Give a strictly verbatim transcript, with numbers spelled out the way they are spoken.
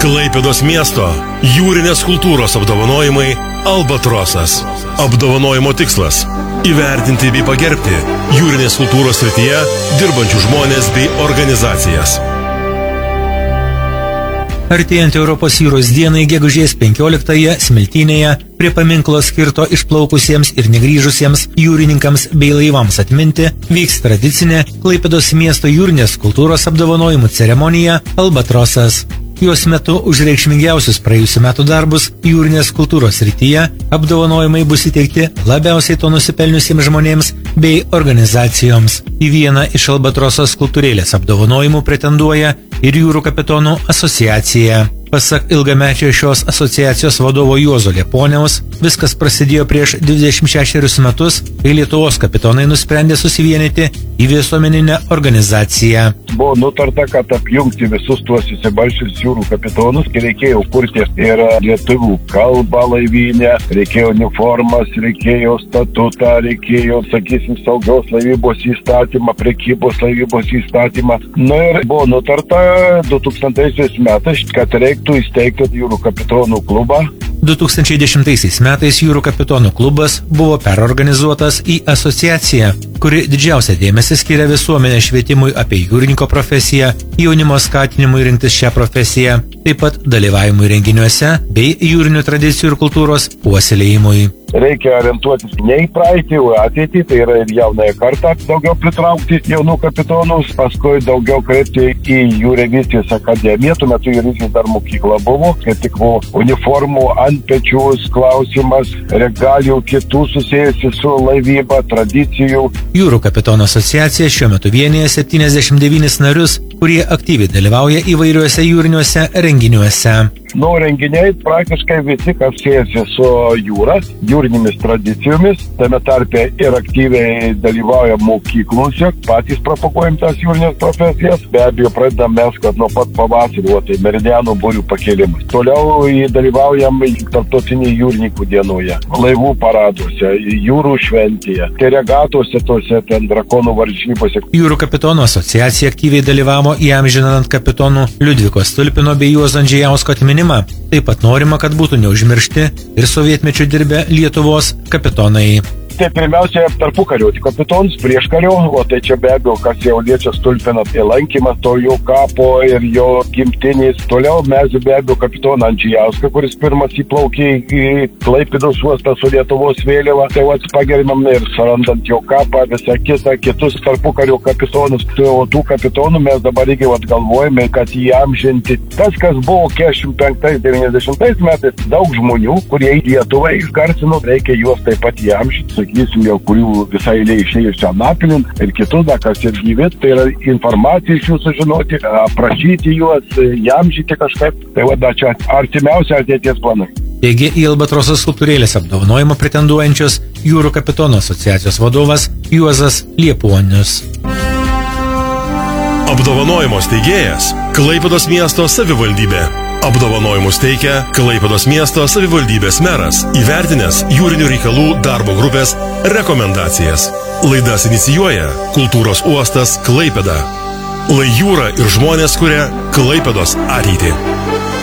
Klaipėdos miesto jūrinės kultūros apdovanojimai Albatrosas. Apdovanojimo tikslas – įvertinti bei pagerbti jūrinės kultūros srityje dirbančių žmonės bei organizacijas. Artėjant Europos jūros dienai gegužės penkioliktąją Smiltynėje prie paminklo skirto išplaukusiems ir negrįžusiems jūrininkams bei laivams atminti vyks tradicinė Klaipėdos miesto jūrinės kultūros apdovanojimų ceremonija Albatrosas. Jos metu už reikšmingiausius praėjusių metų darbus jūrinės kultūros srityje apdovanojimai bus įteikti labiausiai to nusipelniusiems žmonėms bei organizacijoms. Į vieną iš Albatrosos skulptūrėlės apdovanojimų pretenduoja ir jūrų kapitonų asociacija. Pasak ilgamečio šios asociacijos vadovo Juozo Lieponiaus, viskas prasidėjo prieš dvidešimt šešerius metus, kai Lietuvos kapitonai nusprendė susivienyti į visuomeninę organizaciją. Buvo nutarta, kad apjungti visus tuos įsibalšius jūrų kapitonus, kai reikėjo kurti ir lietuvių kalbą laivynę, reikėjo uniformas, reikėjo statutą, reikėjo, sakysim, saugios laivybos įstatymą, prekybos laivybos įstatymą. Na ir buvo nutarta du tūkstantaisiais metais, kad reiktų įsteigti jūrų kapitonų klubą. du tūkstančiai dešimtaisiais metais jūrų kapitonų klubas buvo perorganizuotas į asociaciją, kuri didžiausią dėmesį skiria visuomenės švietimui apie jūrininko profesiją, jaunimo skatinimui rinktis šią profesiją, taip pat dalyvavimui renginiuose bei jūrinių tradicijų ir kultūros puoselėjimui. Reikia orientuotis ne į praeitį, o ateitį, tai yra ir jaunąją kartą daugiau pritraukti jaunų kapitonus, paskui daugiau kreipti į jūreivystės akademiją, tuo metu jūreivystės dar mokykla buvo, kai tik buvo uniformų ant pečius klausimas, regalijų kitų susijusių su laivyba, tradicijų. Jūrų kapitonų asociacija šiuo metu vienyje septyniasdešimt devynis narius, kurie aktyviai dalyvauja įvairiuose jūriniuose renginiuose. Nu, renginiai praktiškai visi, kas siejasi su jūra, jūrinėmis tradicijomis, tame tarpe ir aktyviai dalyvauja mokyklose, patys propaguojam tas jūrinės profesijas, be abejo pradedam mes, kad nuo pat pavasario, tai meridianų būrių pakėlimas. Toliau dalyvaujam tarptautinėje jūrininkų dienoje, laivų paraduose, jūrų šventėje, tai regatose tose, ten drakonų varžybose. Jūrų kapitonų asociacija aktyviai dalyvavo įamžinant kapitonų Liudviko Stulpino bei Juozo Andžejausko atminimą. Taip pat norima, kad būtų neužmiršti ir sovietmečiu dirbę Lietuvos kapitonai. Tai pirmiausia tarpukario kapitonus, prieškario, o tai čia be abejo, kas jau liečia Stulpiną, tai lankymas to jo kapo ir jo gimtinės. Toliau mes be abejo kapitoną Andžejauską, kuris pirmas įplaukė į Klaipėdos uostą su Lietuvos vėliava, tai vat pagerbėm ir surandant jo kapą, visą kitą, kitus tarpukario kapitonus. O tų kapitonų mes dabar irgi vat galvojame, kad įamžinti. Tas, kas buvo keturiasdešimt penktais devyniasdešimtais metais, daug žmonių, kurie į Lietuvą išgarsino, reikia juos taip pat įamžinti. Sakysim, jau kurių visai eilė išėjusią Anapilin ir kitus, da, kas ir gyvi, tai yra informaciją iš jų sužinoti, aprašyti juos, įamžyti kažkaip, tai vada čia artimiausia ateities planai. Taigi į Albatrosos skulptūrėlės apdovanojimą pretenduojančios Jūrų kapitonų asociacijos vadovas Juozas Lieponius. Apdovanojimo steigėjas – Klaipėdos miesto savivaldybė. Apdovanojimus teikia Klaipėdos miesto savivaldybės meras, įvertinęs jūrinių reikalų darbo grupės rekomendacijas. Laidas inicijuoja Kultūros uostas Klaipėda. Lai jūra ir žmonės kuria Klaipėdos ateitį.